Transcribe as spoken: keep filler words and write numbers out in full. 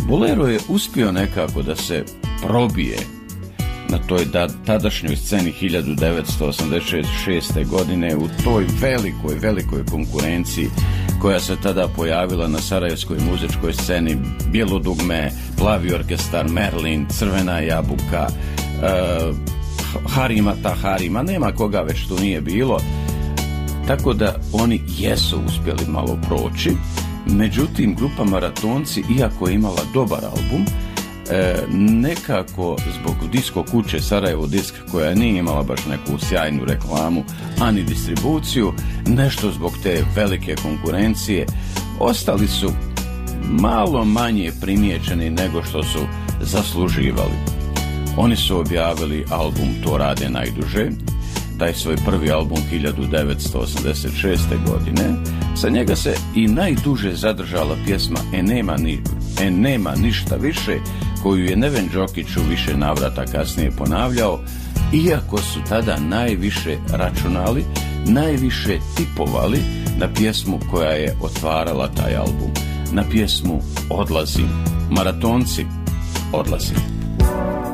Bolero je uspio nekako da se probije na toj da, tadašnjoj sceni hiljadu devetsto osamdeset šeste. godine u toj velikoj, velikoj konkurenciji koja se tada pojavila na sarajevskoj muzičkoj sceni. Bijelo dugme, Plavi orkestar, Merlin, Crvena jabuka, uh, Harima ta Harima, nema koga već tu nije bilo. Tako da oni jesu uspjeli malo proći. Međutim, grupa Maratonci, iako je imala dobar album, E, nekako zbog disko kuće Sarajevo Disk, koja nije imala baš neku sjajnu reklamu ani distribuciju, nešto zbog te velike konkurencije, ostali su malo manje primijećeni nego što su zasluživali. Oni su objavili album To rade najduže, taj svoj prvi album hiljadu devetsto osamdeset šeste. godine. Sa njega se i najduže zadržala pjesma E nema, ni, e nema ništa više, koju je Neven Đokić u više navrata kasnije ponavljao, iako su tada najviše računali, najviše tipovali na pjesmu koja je otvarala taj album, na pjesmu Odlazim. Maratonci, Odlazim.